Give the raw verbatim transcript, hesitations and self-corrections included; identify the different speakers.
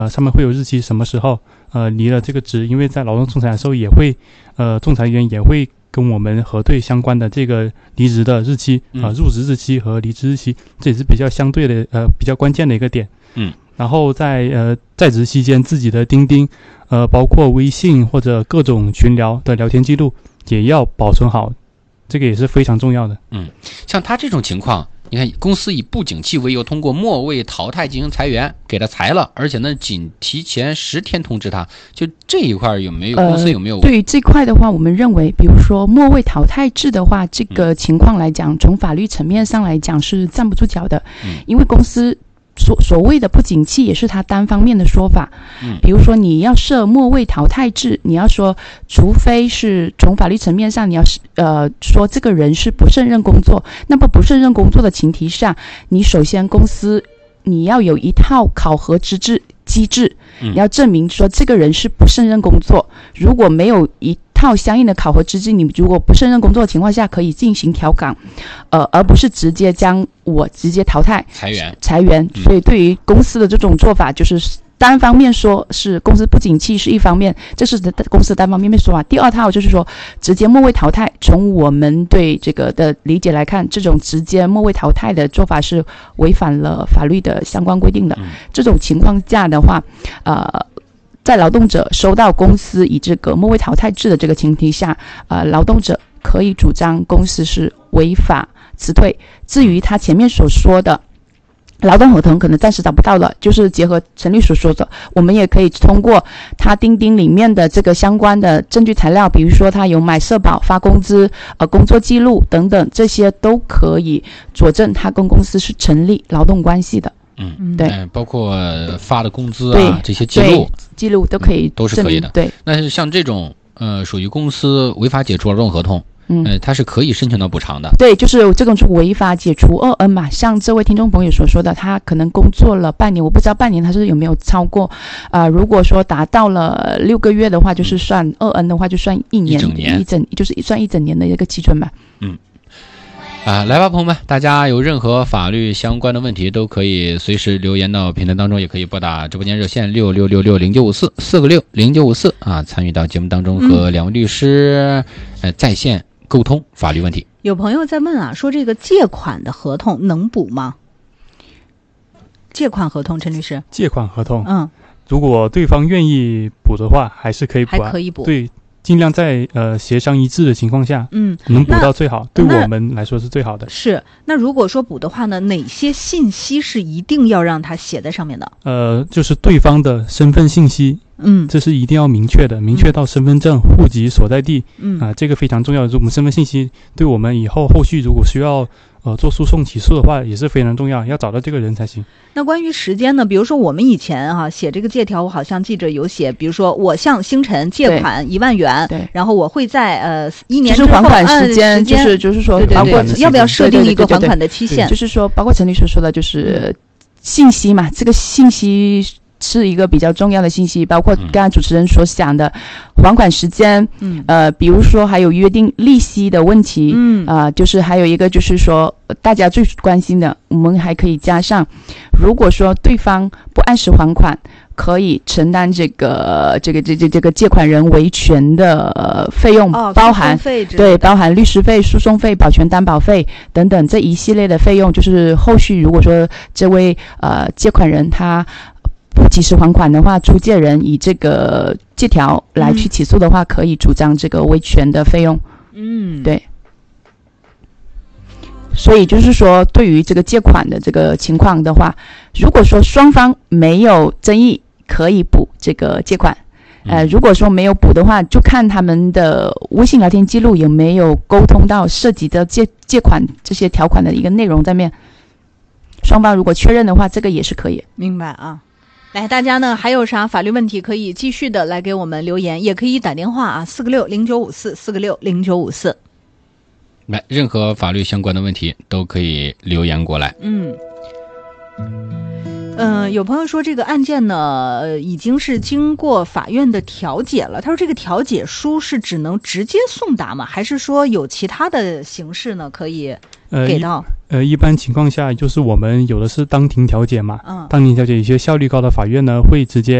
Speaker 1: 呃，上面会有日期，什么时候呃离了这个职，因为在劳动仲裁的时候也会，呃，仲裁员也会跟我们核对相关的这个离职的日期啊、呃，入职日期和离职日期，这也是比较相对的呃比较关键的一个点。
Speaker 2: 嗯，
Speaker 1: 然后在呃在职期间自己的钉钉，呃，包括微信或者各种群聊的聊天记录也要保存好，这个也是非常重要的。
Speaker 2: 嗯，像他这种情况。你看，公司以不景气为由，通过末位淘汰进行裁员，给他裁了，而且呢，仅提前十天通知他。就这一块有没有、呃、公司有没有？
Speaker 3: 对于这块的话，我们认为，比如说末位淘汰制的话，这个情况来讲，嗯、从法律层面上来讲是站不住脚的，嗯、因为公司。所所谓的不景气也是他单方面的说法，嗯，比如说你要设末位淘汰制，你要说，除非是从法律层面上，你要呃说这个人是不胜任工作，那么不胜任工作的前提下，你首先公司你要有一套考核机制机制，你要证明说这个人是不胜任工作，如果没有一套相应的考核机制，你如果不胜任工作的情况下，可以进行调岗，呃，而不是直接将我直接淘汰
Speaker 2: 裁员
Speaker 3: 裁员。所以对于公司的这种做法，就是单方面说是公司不景气是一方面，这是公司单方面说法。第二套就是说直接末位淘汰，从我们对这个的理解来看，这种直接末位淘汰的做法是违反了法律的相关规定的。嗯、这种情况下的话，呃。在劳动者收到公司以这个末位淘汰制的这个前提下，呃，劳动者可以主张公司是违法辞退。至于他前面所说的劳动合同可能暂时找不到了，就是结合陈律所说的，我们也可以通过他钉钉里面的这个相关的证据材料，比如说他有买社保、发工资、呃工作记录等等，这些都可以佐证他跟公司是成立劳动关系的。
Speaker 2: 嗯，
Speaker 3: 对，
Speaker 2: 呃、包括发的工资啊，这些记录，
Speaker 3: 记录都可以、嗯，
Speaker 2: 都是可以的。
Speaker 3: 对，
Speaker 2: 那是像这种呃，属于公司违法解除劳动合同，嗯，呃，它是可以申请到补偿的。
Speaker 3: 对，就是这种是违法解除二 N 嘛。像这位听众朋友所说的，他可能工作了半年，我不知道半年他是有没有超过啊、呃？如果说达到了六个月的话，就是算二 N 的话，就算一年，
Speaker 2: 一整年，
Speaker 3: 一整就是算一整年的一个基准嘛。
Speaker 2: 嗯。啊，来吧，朋友们，大家有任何法律相关的问题，都可以随时留言到评论当中，也可以拨打直播间热线六六六六零九五四四个六零九五四啊，参与到节目当中，和两位律师、嗯、呃在线沟通法律问题。
Speaker 4: 有朋友在问啊，说这个借款的合同能补吗？借款合同，陈律师，
Speaker 1: 借款合同，
Speaker 4: 嗯，
Speaker 1: 如果对方愿意补的话，还是可以补、啊，
Speaker 4: 还可以补，
Speaker 1: 对。尽量在呃协商一致的情况下，嗯，能补到最好，对我们来说是最好的。
Speaker 4: 是，那如果说补的话呢，哪些信息是一定要让他写在上面的？
Speaker 1: 呃，就是对方的身份信息，嗯，这是一定要明确的，明确到身份证、户籍所在地，嗯啊、呃，这个非常重要。我们身份信息对我们以后后续如果需要呃做诉讼起诉的话，也是非常重要，要找到这个人才行。
Speaker 4: 那关于时间呢？比如说我们以前哈、啊、写这个借条，我好像记着有写，比如说我向星辰借款一万元，
Speaker 3: 对，
Speaker 4: 然后我会在呃一年之后
Speaker 3: 就是还款时间、呃、就是就是说
Speaker 4: 包括要不要设定一个还款的期限？
Speaker 3: 就是说包括陈律师说的，就是信息嘛，这个信息是一个比较重要的信息，包括刚才主持人所讲的还款时间，嗯，呃，比如说还有约定利息的问题，嗯，啊、呃，就是还有一个就是说大家最关心的，我们还可以加上，如果说对方不按时还款，可以承担这个这个这这这个借款人维权的、呃、费用，
Speaker 4: 哦、
Speaker 3: 包含对包含律师费、诉讼费、保全担保费等等这一系列的费用，就是后续如果说这位呃借款人他不及时还款的话，出借人以这个借条来去起诉的话，嗯、可以主张这个维权的费用。
Speaker 4: 嗯，
Speaker 3: 对。所以就是说，对于这个借款的这个情况的话，如果说双方没有争议，可以补这个借款。呃，如果说没有补的话，就看他们的微信聊天记录有没有沟通到涉及的借借款这些条款的一个内容在面。双方如果确认的话，这个也是可以。
Speaker 4: 明白啊。来，大家呢还有啥法律问题可以继续的来给我们留言，也可以打电话啊，四个六零九五四，四个六零九五四。
Speaker 2: 来，任何法律相关的问题都可以留言过来。
Speaker 4: 嗯。嗯、呃，有朋友说这个案件呢、呃，已经是经过法院的调解了。他说这个调解书是只能直接送达吗？还是说有其他的形式呢可以给到？
Speaker 1: 呃呃，一般情况下就是我们有的是当庭调解嘛，
Speaker 4: 嗯，
Speaker 1: 当庭调解，一些效率高的法院呢会直接